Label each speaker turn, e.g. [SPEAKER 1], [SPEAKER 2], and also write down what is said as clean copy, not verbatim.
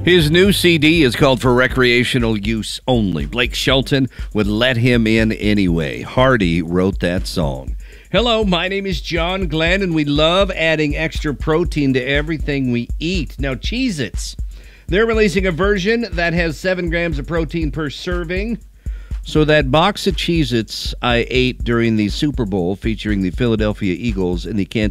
[SPEAKER 1] His new CD is called For Recreational Use Only. Blake Shelton would let him in anyway. Hardy wrote that song. Hello, my name is John Glenn, and we love adding extra protein to everything we eat. Now, Cheez-Its, they're releasing a version that has 7 grams of protein per serving. So that box of Cheez-Its I ate during the Super Bowl featuring the Philadelphia Eagles in the Kansas